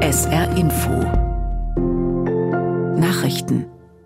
SR Info Nachrichten.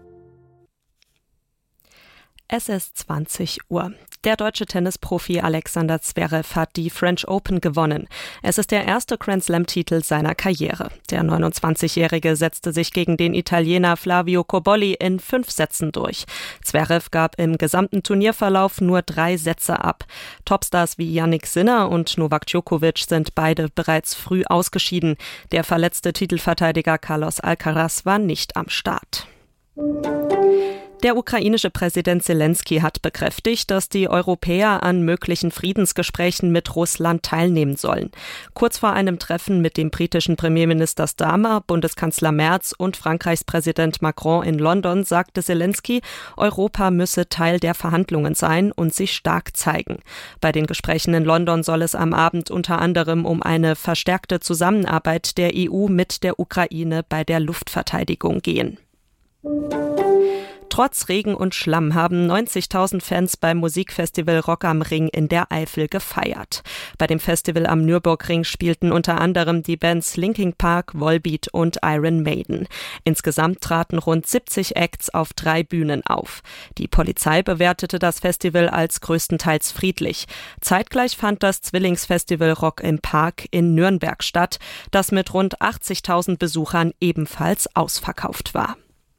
Es ist 20 Uhr. Der deutsche Tennisprofi Alexander Zverev hat die French Open gewonnen. Es ist der erste Grand-Slam-Titel seiner Karriere. Der 29-Jährige setzte sich gegen den Italiener Flavio Cobolli in 5 Sätzen durch. Zverev gab im gesamten Turnierverlauf nur 3 Sätze ab. Topstars wie Jannik Sinner und Novak Djokovic sind beide bereits früh ausgeschieden. Der verletzte Titelverteidiger Carlos Alcaraz war nicht am Start. Der ukrainische Präsident Selenskyj hat bekräftigt, dass die Europäer an möglichen Friedensgesprächen mit Russland teilnehmen sollen. Kurz vor einem Treffen mit dem britischen Premierminister Starmer, Bundeskanzler Merz und Frankreichs Präsident Macron in London sagte Selenskyj, Europa müsse Teil der Verhandlungen sein und sich stark zeigen. Bei den Gesprächen in London soll es am Abend unter anderem um eine verstärkte Zusammenarbeit der EU mit der Ukraine bei der Luftverteidigung gehen. Trotz Regen und Schlamm haben 90.000 Fans beim Musikfestival Rock am Ring in der Eifel gefeiert. Bei dem Festival am Nürburgring spielten unter anderem die Bands Linkin Park, Volbeat und Iron Maiden. Insgesamt traten rund 70 Acts auf 3 Bühnen auf. Die Polizei bewertete das Festival als größtenteils friedlich. Zeitgleich fand das Zwillingsfestival Rock im Park in Nürnberg statt, das mit rund 80.000 Besuchern ebenfalls ausverkauft war.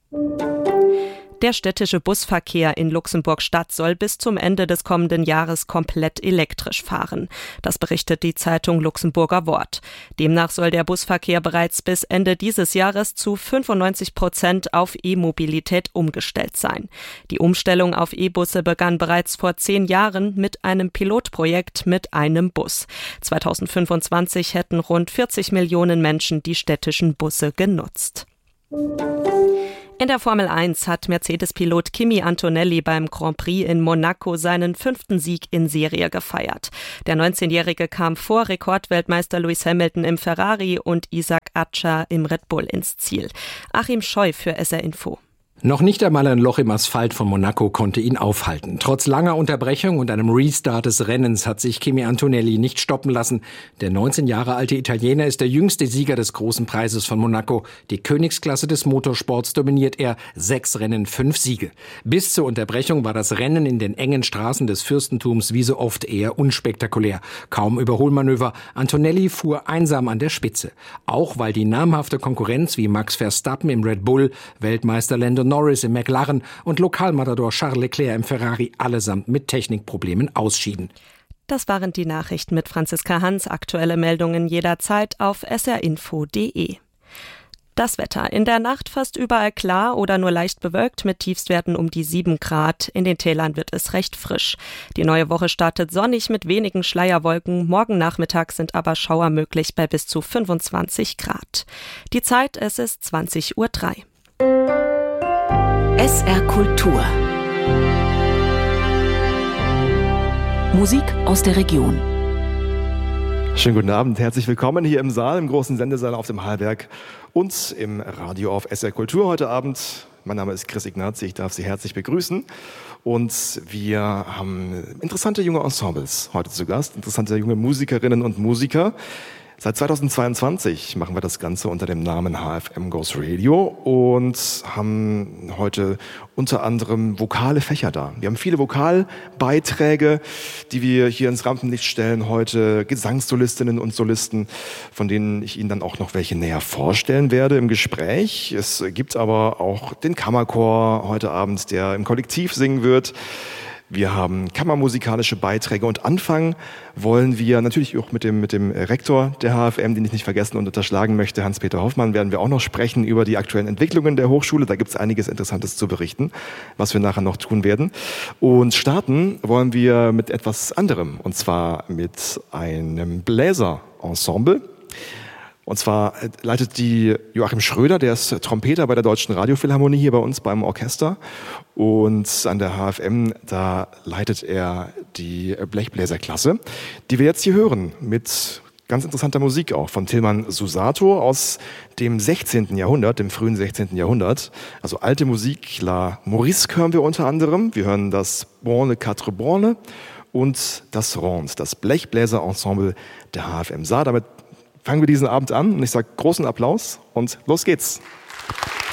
Der städtische Busverkehr in Luxemburg-Stadt soll bis zum Ende des kommenden Jahres komplett elektrisch fahren. Das berichtet die Zeitung Luxemburger Wort. Demnach soll der Busverkehr bereits bis Ende dieses Jahres zu 95% auf E-Mobilität umgestellt sein. Die Umstellung auf E-Busse begann bereits vor 10 Jahren mit einem Pilotprojekt mit einem Bus. 2025 hätten rund 40 Millionen Menschen die städtischen Busse genutzt. In der Formel 1 hat Mercedes-Pilot Kimi Antonelli beim Grand Prix in Monaco seinen 5. Sieg in Serie gefeiert. Der 19-Jährige kam vor Rekordweltmeister Lewis Hamilton im Ferrari und Isaac Acha im Red Bull ins Ziel. Achim Scheu für SR Info. Noch nicht einmal ein Loch im Asphalt von Monaco konnte ihn aufhalten. Trotz langer Unterbrechung und einem Restart des Rennens hat sich Kimi Antonelli nicht stoppen lassen. Der 19 Jahre alte Italiener ist der jüngste Sieger des großen Preises von Monaco. Die Königsklasse des Motorsports dominiert er. 6 Rennen, 5 Siege. Bis zur Unterbrechung war das Rennen in den engen Straßen des Fürstentums wie so oft eher unspektakulär. Kaum Überholmanöver. Antonelli fuhr einsam an der Spitze. Auch weil die namhafte Konkurrenz wie Max Verstappen im Red Bull, Weltmeister Lando Norris im McLaren und Lokalmatador Charles Leclerc im Ferrari allesamt mit Technikproblemen ausschieden. Das waren die Nachrichten mit Franziska Hans. Aktuelle Meldungen jederzeit auf srinfo.de. Das Wetter. In der Nacht fast überall klar oder nur leicht bewölkt mit Tiefstwerten um die 7 Grad. In den Tälern wird es recht frisch. Die neue Woche startet sonnig mit wenigen Schleierwolken. Morgen Nachmittag sind aber Schauer möglich bei bis zu 25 Grad. Die Zeit, es ist 20:03 Uhr. SR Kultur. Musik aus der Region. Schönen guten Abend, herzlich willkommen hier im Saal, im großen Sendesaal auf dem Hallberg und im Radio auf SR Kultur heute Abend. Mein Name ist Chris Ignazi, ich darf Sie herzlich begrüßen. Und wir haben interessante junge Ensembles heute zu Gast, interessante junge Musikerinnen und Musiker. Seit 2022 machen wir das Ganze unter dem Namen HFM Goes Radio und haben heute unter anderem vokale Fächer da. Wir haben viele Vokalbeiträge, die wir hier ins Rampenlicht stellen heute, Gesangssolistinnen und Solisten, von denen ich Ihnen dann auch noch welche näher vorstellen werde im Gespräch. Es gibt aber auch den Kammerchor heute Abend, der im Kollektiv singen wird. Wir haben kammermusikalische Beiträge und anfangen wollen wir natürlich auch mit dem Rektor der HFM, den ich nicht vergessen und unterschlagen möchte, Hans-Peter Hoffmann, werden wir auch noch sprechen über die aktuellen Entwicklungen der Hochschule. Da gibt es einiges Interessantes zu berichten, was wir nachher noch tun werden. Und starten wollen wir mit etwas anderem, und zwar mit einem Bläserensemble. Und zwar leitet die Joachim Schröder, der ist Trompeter bei der Deutschen Radiophilharmonie hier bei uns beim Orchester. Und an der HFM, da leitet er die Blechbläserklasse, die wir jetzt hier hören mit ganz interessanter Musik auch von Tilman Susato aus dem 16. Jahrhundert, dem frühen 16. Jahrhundert. Also alte Musik, La Morisque hören wir unter anderem. Wir hören das Branle Quatre Branle und das Ronde, das Blechbläserensemble der HFM Saar. Damit fangen wir diesen Abend an und ich sage großen Applaus und los geht's.